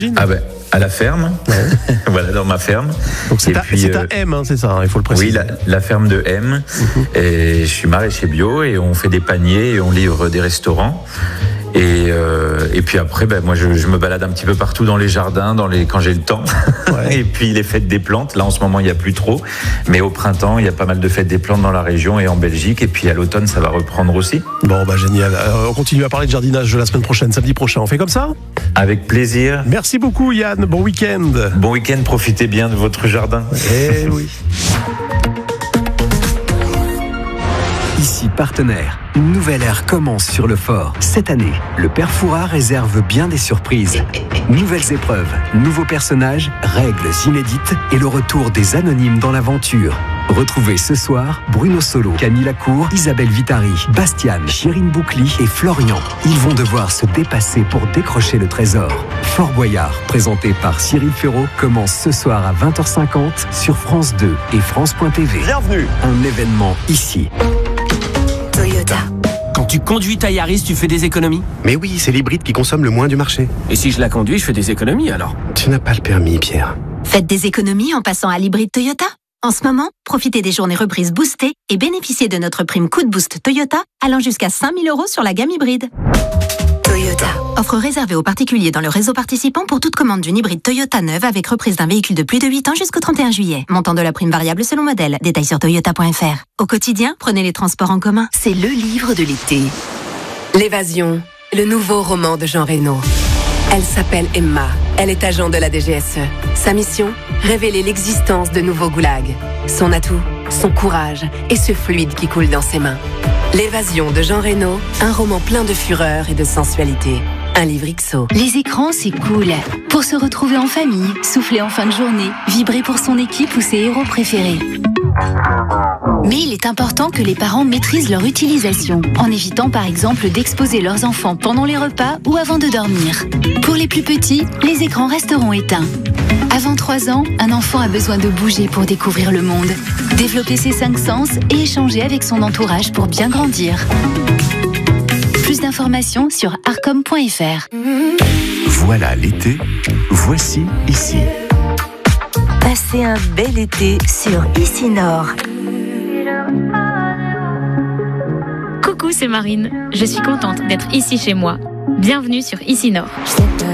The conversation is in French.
Ah ben, à la ferme, voilà, dans ma ferme. Donc c'est à M, hein, c'est ça, il faut le préciser. Oui, la ferme de M. Et je suis maraîcher bio et on fait des paniers et on livre des restaurants. Et puis après, moi je me balade un petit peu partout dans les jardins, quand j'ai le temps. Ouais. Et puis les fêtes des plantes, là en ce moment il n'y a plus trop. Mais au printemps, il y a pas mal de fêtes des plantes dans la région et en Belgique. Et puis à l'automne, ça va reprendre aussi. Bon, génial. On continue à parler de jardinage la semaine prochaine, samedi prochain. On fait comme ça ? Avec plaisir. Merci beaucoup Yann, bon week-end. Bon week-end, profitez bien de votre jardin. Eh oui. Ici Partenaire, une nouvelle ère commence sur le fort. Cette année, le Père Fouras réserve bien des surprises. Nouvelles épreuves, nouveaux personnages, règles inédites et le retour des anonymes dans l'aventure. Retrouvez ce soir Bruno Solo, Camille Lacour, Isabelle Vitari, Bastiane, Chirine Boucli et Florian. Ils vont devoir se dépasser pour décrocher le trésor. Fort Boyard, présenté par Cyril Ferraud, commence ce soir à 20h50 sur France 2 et France.tv. Bienvenue. Un événement ici. Toyota. Quand tu conduis ta Yaris, tu fais des économies ? Mais oui, c'est l'hybride qui consomme le moins du marché. Et si je la conduis, je fais des économies alors ? Tu n'as pas le permis, Pierre. Faites des économies en passant à l'hybride Toyota. En ce moment, profitez des journées reprises boostées et bénéficiez de notre prime coup de boost Toyota allant jusqu'à 5 000 € sur la gamme hybride. Toyota. Offre réservée aux particuliers dans le réseau participant pour toute commande d'une hybride Toyota neuve avec reprise d'un véhicule de plus de 8 ans jusqu'au 31 juillet. Montant de la prime variable selon modèle. Détails sur toyota.fr. Au quotidien, prenez les transports en commun. C'est le livre de l'été. L'évasion, le nouveau roman de Jean Reno. Elle s'appelle Emma. Elle est agent de la DGSE. Sa mission, révéler l'existence de nouveaux goulags. Son atout, son courage et ce fluide qui coule dans ses mains. L'évasion de Jean Reno, un roman plein de fureur et de sensualité. Un livre XO. Les écrans, c'est cool. Pour se retrouver en famille, souffler en fin de journée, vibrer pour son équipe ou ses héros préférés. Mais il est important que les parents maîtrisent leur utilisation, en évitant par exemple d'exposer leurs enfants pendant les repas ou avant de dormir. Pour les plus petits, les écrans resteront éteints. Avant 3 ans, un enfant a besoin de bouger pour découvrir le monde, développer ses 5 sens et échanger avec son entourage pour bien grandir. Plus d'informations sur arcom.fr. Voilà l'été, voici ici. Passez un bel été sur Ici Nord. Coucou, c'est Marine. Je suis contente d'être ici chez moi. Bienvenue sur Ici Nord.